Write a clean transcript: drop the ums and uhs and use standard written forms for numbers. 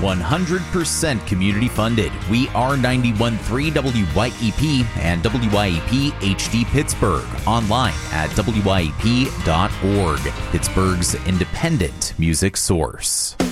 100% community funded. We are 91.3 WYEP and WYEP HD Pittsburgh. Online at wyep.org. Pittsburgh's independent music source.